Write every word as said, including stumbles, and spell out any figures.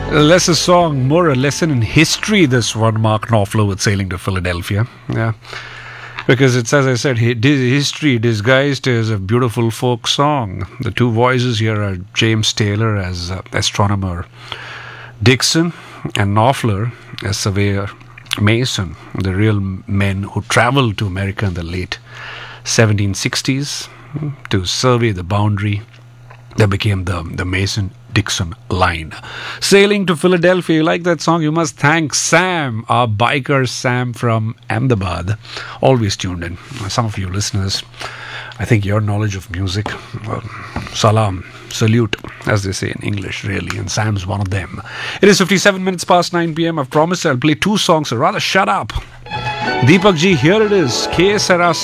Less a song, more a lesson in history, this one, Mark Knopfler with Sailing to Philadelphia. Yeah. Because it's, as I said, history disguised as a beautiful folk song. The two voices here are James Taylor as uh, astronomer Dixon and Knopfler as surveyor Mason, the real men who traveled to America in the late seventeen sixties to survey the boundary that became the, the Mason-Dixon line. Sailing to Philadelphia, you like that song? You must thank Sam, our biker Sam from Ahmedabad. Always tuned in. Some of you listeners, I think your knowledge of music, well, salam, salute, as they say in English, really, and Sam's one of them. It is fifty-seven minutes past nine p.m. I've promised I'll play two songs, so rather shut up. Deepak ji, here it is. K. Sarah